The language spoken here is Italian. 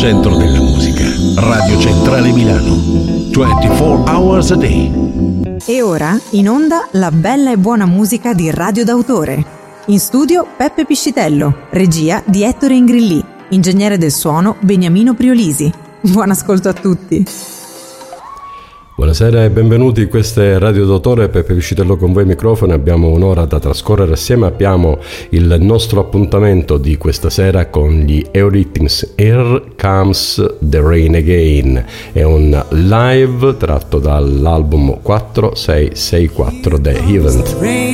centro della musica. Radio Centrale Milano. 24 hours a day. E ora, in onda, la bella e buona musica di Radio d'autore. In studio Peppe Piscitello, regia di Ettore Ingrillì, ingegnere del suono Beniamino Priolisi. Buon ascolto a tutti. Buonasera e benvenuti, questa è Radio d'autore, Peppe Piscitello con voi ai microfoni. Abbiamo un'ora da trascorrere assieme, abbiamo il nostro appuntamento di questa sera con gli Eurythmics. Here Comes the Rain Again, è un live tratto dall'album 4664 The Event.